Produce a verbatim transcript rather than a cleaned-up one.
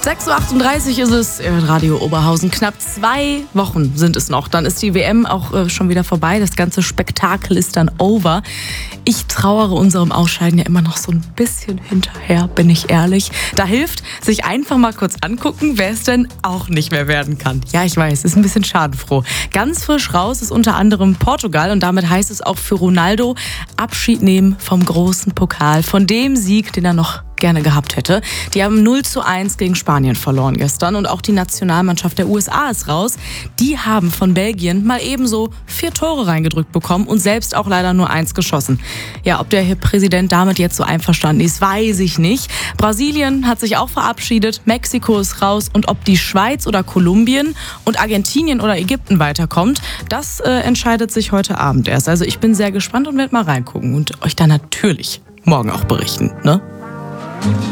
sechs Uhr achtunddreißig ist es, Radio Oberhausen. Knapp zwei Wochen sind es noch. Dann ist die W M auch äh, schon wieder vorbei. Das ganze Spektakel ist dann over. Ich trauere unserem Ausscheiden ja immer noch so ein bisschen hinterher, bin ich ehrlich. Da hilft, sich einfach mal kurz angucken, wer es denn auch nicht mehr werden kann. Ja, ich weiß, ist ein bisschen schadenfroh. Ganz frisch raus ist unter anderem Portugal und damit heißt es auch für Ronaldo Abschied nehmen vom großen Pokal, von dem Sieg, den er noch gerne gehabt hätte. Die haben null zu eins gegen Spanien verloren gestern und auch die Nationalmannschaft der U S A ist raus. Die haben von Belgien mal ebenso vier Tore reingedrückt bekommen und selbst auch leider nur eins geschossen. Ja, ob der Präsident damit jetzt so einverstanden ist, weiß ich nicht. Brasilien hat sich auch verabschiedet, Mexiko ist raus und ob die Schweiz oder Kolumbien und Argentinien oder Ägypten weiterkommt, das äh, entscheidet sich heute Abend erst. Also ich bin sehr gespannt und werde mal reingucken und euch dann natürlich morgen auch berichten, ne?